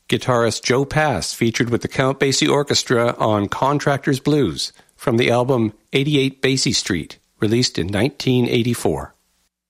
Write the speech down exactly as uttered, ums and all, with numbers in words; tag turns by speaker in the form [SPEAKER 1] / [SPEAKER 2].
[SPEAKER 1] Guitarist Joe Pass featured with the Count Basie Orchestra on Contractor's Blues from the album eighty-eight Basie Street, released in nineteen eighty-four.